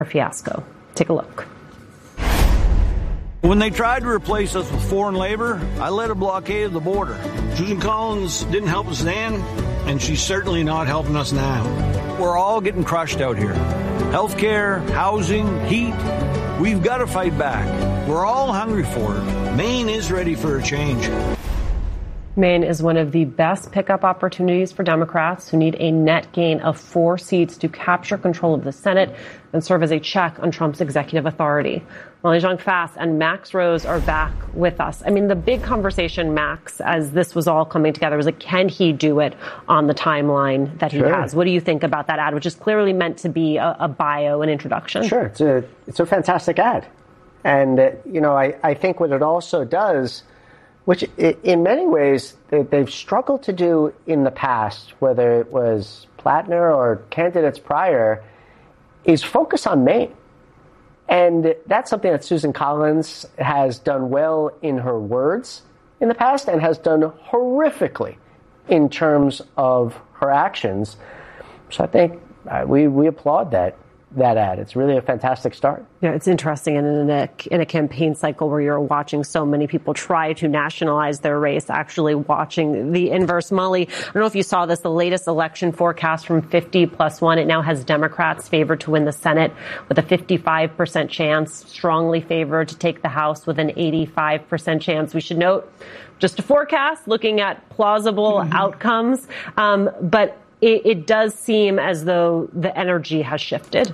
fiasco. Take a look. When they tried to replace us with foreign labor, I led a blockade of the border. Susan Collins didn't help us then, and she's certainly not helping us now. We're all getting crushed out here. Healthcare, housing, heat. We've got to fight back. We're all hungry for it. Maine is ready for a change. Maine is one of the best pickup opportunities for Democrats who need a net gain of 4 seats to capture control of the Senate and serve as a check on Trump's executive authority. Molly Jong-Fast and Max Rose are back with us. I mean, the big conversation, Max, as this was all coming together, was like, can he do it on the timeline that he has? What do you think about that ad, which is clearly meant to be a bio, an introduction? Sure. It's a fantastic ad. And, I think what it also does, which in many ways they've struggled to do in the past, whether it was Plattner or candidates prior, is focus on Maine. And that's something that Susan Collins has done well in her words in the past and has done horrifically in terms of her actions. So I think we applaud that ad. It's really a fantastic start. Yeah, it's interesting. And in a campaign cycle where you're watching so many people try to nationalize their race, actually watching the inverse. Molly, I don't know if you saw this, the latest election forecast from 50+1. It now has Democrats favored to win the Senate with a 55% chance, strongly favored to take the House with an 85% chance. We should note, just a forecast, looking at plausible outcomes. But it does seem as though the energy has shifted.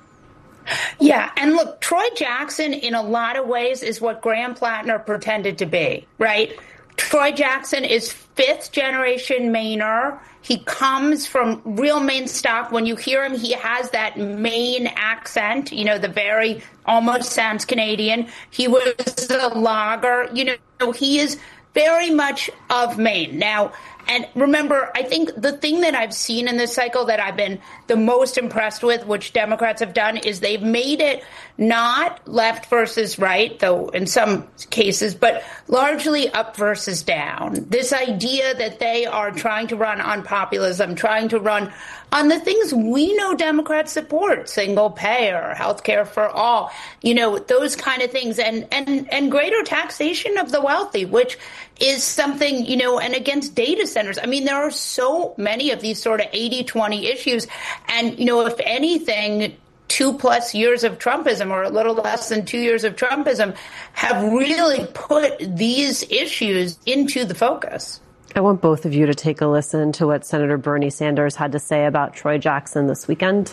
Yeah. And look, Troy Jackson, in a lot of ways, is what Graham Plattner pretended to be, right? Troy Jackson is 5th generation Mainer. He comes from real Maine stock. When you hear him, he has that Maine accent, the very almost sounds Canadian. He was a logger. He is very much of Maine. Now, and remember, I think the thing that I've seen in this cycle that I've been the most impressed with, which Democrats have done, is they've made it not left versus right, though in some cases, but largely up versus down. This idea that they are trying to run on populism, trying to run on the things we know Democrats support, single payer, health care for all, those kind of things, and greater taxation of the wealthy, which is something, and against data centers. I mean, there are so many of these sort of 80-20 issues. And, if anything, 2+ years of Trumpism, or a little less than 2 years of Trumpism, have really put these issues into the focus. I want both of you to take a listen to what Senator Bernie Sanders had to say about Troy Jackson this weekend.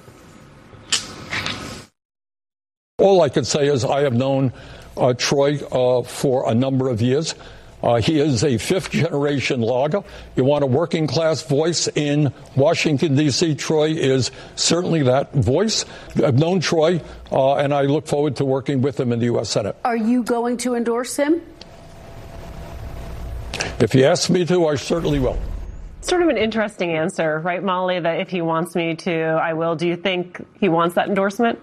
All I can say is I have known Troy for a number of years. He is a 5th-generation logger. You want a working-class voice in Washington, D.C., Troy is certainly that voice. I've known Troy, and I look forward to working with him in the U.S. Senate. Are you going to endorse him? If he asks me to, I certainly will. Sort of an interesting answer, right, Molly, that if he wants me to, I will. Do you think he wants that endorsement?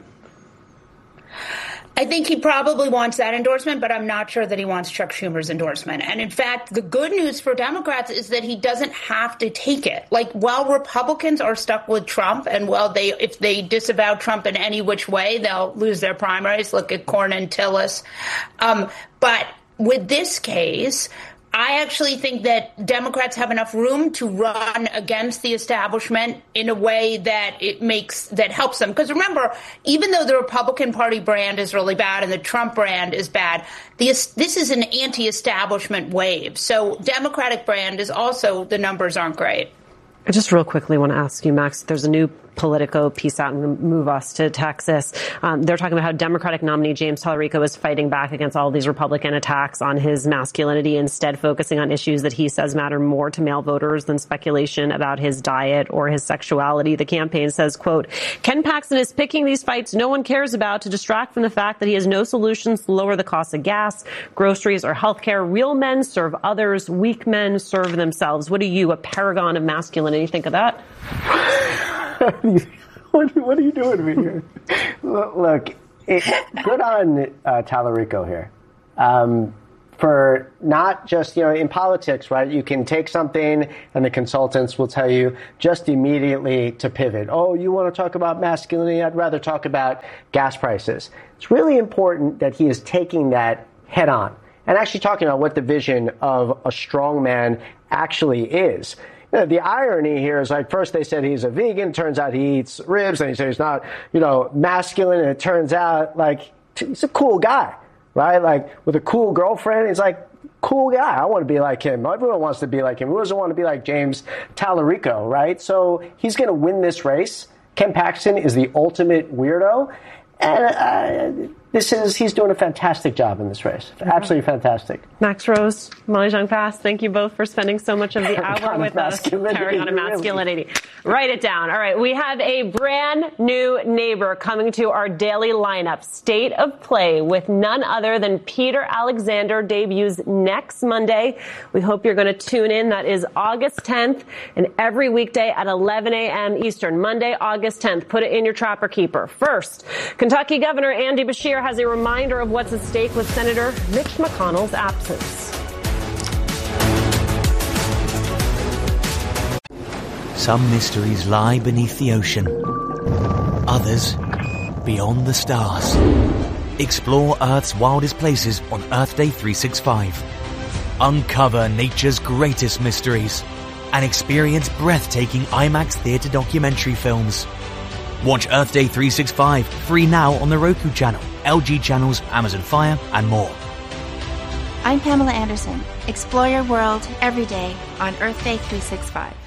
I think he probably wants that endorsement, but I'm not sure that he wants Chuck Schumer's endorsement. And in fact, the good news for Democrats is that he doesn't have to take it. Like, while Republicans are stuck with Trump, and if they disavow Trump in any which way, they'll lose their primaries. Look at Cornyn Tillis. But with this case, I actually think that Democrats have enough room to run against the establishment in a way that that helps them. Because remember, even though the Republican Party brand is really bad and the Trump brand is bad, this is an anti-establishment wave. So Democratic brand is also, the numbers aren't great. I just real quickly want to ask you, Max, there's a new Politico piece out and move us to Texas. They're talking about how Democratic nominee James Tallarico is fighting back against all these Republican attacks on his masculinity, instead focusing on issues that he says matter more to male voters than speculation about his diet or his sexuality. The campaign says, quote, Ken Paxton is picking these fights no one cares about to distract from the fact that he has no solutions to lower the cost of gas, groceries, or health care. Real men serve others. Weak men serve themselves. What do you, a paragon of masculinity, think of that? What are you doing to me here? Look, good on Tallarico here. for not just, in politics, right? You can take something and the consultants will tell you just immediately to pivot. Oh, you want to talk about masculinity? I'd rather talk about gas prices. It's really important that he is taking that head on and actually talking about what the vision of a strong man actually is. The irony here is, like, first they said he's a vegan, turns out he eats ribs, and he said he's not, masculine, and it turns out, like, he's a cool guy, right? Like, with a cool girlfriend, he's like, cool guy. I want to be like him. Everyone wants to be like him. Who doesn't want to be like James Tallarico, right? So he's going to win this race. Ken Paxton is the ultimate weirdo, and he's doing a fantastic job in this race. Absolutely fantastic. Max Rose, Molly Jong-Fast, thank you both for spending so much of the hour with us. Paragon of Masculinity. Write it down. All right, we have a brand new neighbor coming to our daily lineup. State of Play with none other than Peter Alexander debuts next Monday. We hope you're going to tune in. That is August 10th, and every weekday at 11 a.m. Eastern. Monday, August 10th. Put it in your trapper keeper. First, Kentucky Governor Andy Beshear has a reminder of what's at stake with Senator Mitch McConnell's absence. Some mysteries lie beneath the ocean. Others beyond the stars. Explore Earth's wildest places on Earth Day 365. Uncover nature's greatest mysteries and experience breathtaking IMAX theater documentary films. Watch Earth Day 365 free now on the Roku channel, LG channels, Amazon Fire, and more. I'm Pamela Anderson. Explore your world every day on Earth Day 365.